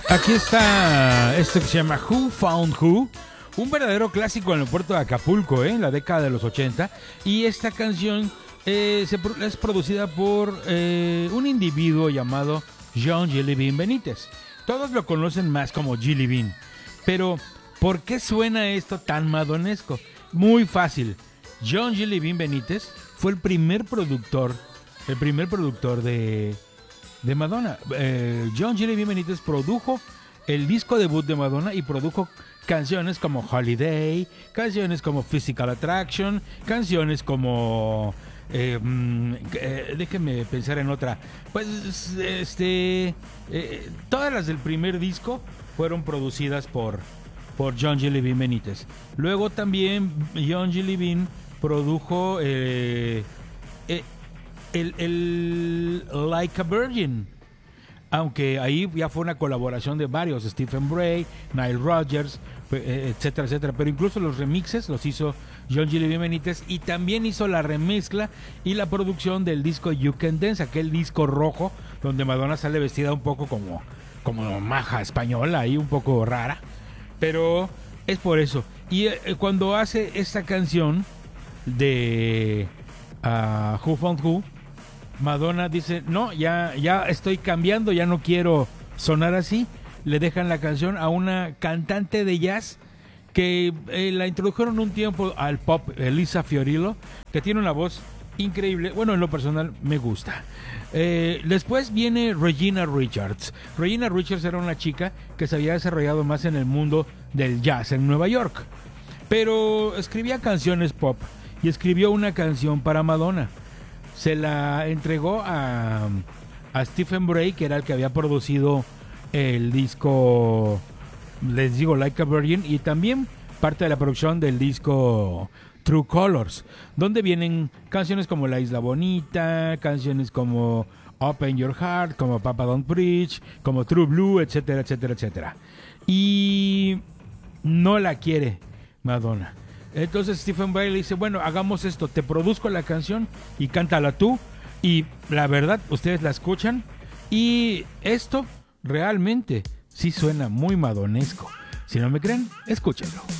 Aquí está esto que se llama Who Found Who, un verdadero clásico en el puerto de Acapulco, en la década de los 80. Y esta canción es producida por un individuo llamado John Jelly Bean Benítez. Todos lo conocen más como Jelly Bean. Pero, ¿por qué suena esto tan madonesco? Muy fácil. John Jelly Bean Benítez fue el primer productor de Madonna. John Jelly Bean Benítez produjo el disco debut de Madonna y produjo canciones como Holiday, canciones como Physical Attraction, canciones como déjenme pensar en otra. Pues todas las del primer disco fueron producidas por John Jelly Bean Benítez. Luego también John Jelly Bean produjo el Like a Virgin, aunque ahí ya fue una colaboración de varios, Stephen Bray, Nile Rodgers, etcétera, etcétera. Pero incluso los remixes los hizo John Jelly Bean Benítez, y también hizo la remezcla y la producción del disco You Can Dance, aquel disco rojo donde Madonna sale vestida un poco como maja española, ahí un poco rara, pero es por eso. Y cuando hace esta canción de Who Found Who, Madonna dice, no, ya estoy cambiando, ya no quiero sonar así. Le dejan la canción a una cantante de jazz que la introdujeron un tiempo al pop, Elisa Fiorillo, que tiene una voz increíble. Bueno, en lo personal me gusta. Después viene Regina Richards. Regina Richards era una chica que se había desarrollado más en el mundo del jazz en Nueva York, pero escribía canciones pop y escribió una canción para Madonna. Se la entregó a Stephen Bray, que era el que había producido el disco, les digo, Like a Virgin, y también parte de la producción del disco True Colors, donde vienen canciones como La Isla Bonita, canciones como Open Your Heart, como Papa Don't Preach, como True Blue, etcétera, etcétera, etcétera. Y no la quiere Madonna. Entonces Stephen Bray le dice, bueno, hagamos esto, te produzco la canción y cántala tú. Y la verdad, ustedes la escuchan y esto realmente sí suena muy madonesco. Si no me creen, escúchenlo.